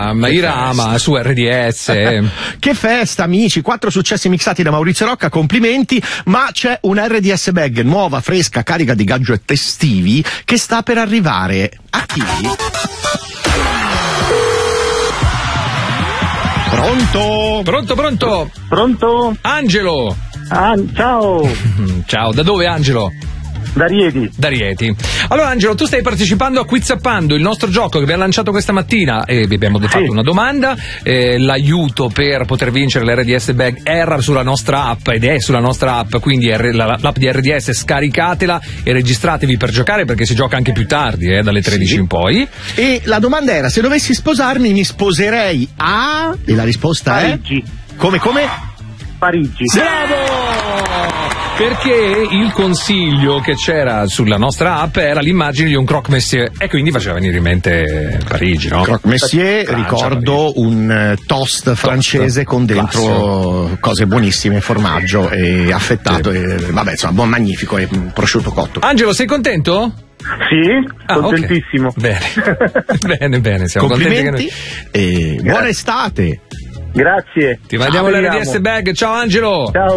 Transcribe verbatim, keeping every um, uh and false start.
ma Irama su R D S. Che festa, amici, quattro successi mixati da Maurizio Rocca, complimenti, ma c'è una R D S bag nuova, fresca, carica di gadget estivi che sta per arrivare. A chi? Pronto? Pronto, pronto? Pronto? Angelo! Ah, ciao! Ciao, da dove Angelo? Da Rieti. Da Rieti. Allora Angelo, tu stai partecipando a Quizappando, il nostro gioco che abbiamo lanciato questa mattina e vi abbiamo fatto sì. una domanda. Eh, l'aiuto per poter vincere l'R D S Bag era sulla nostra app ed è sulla nostra app, quindi l'app di R D S scaricatela e registratevi per giocare perché si gioca anche più tardi, eh, dalle tredici sì. in poi. E la domanda era: se dovessi sposarmi mi sposerei a... E la risposta Parigi. è... Come, come? Parigi. Bravo! Perché il consiglio che c'era sulla nostra app era l'immagine di un croque monsieur e quindi faceva venire in mente Parigi, no? Croque monsieur, Francia, ricordo Parigi. un toast francese con dentro Classico. cose buonissime, formaggio e affettato, sì. e, vabbè, insomma, buon, magnifico, e prosciutto cotto. Angelo, sei contento? Sì, Ah, contentissimo. Okay. Bene, bene, bene, siamo complimenti contenti che noi... e buona estate. Grazie. Ti mandiamo Ciao, l'R D S Bag, ciao Angelo! Ciao.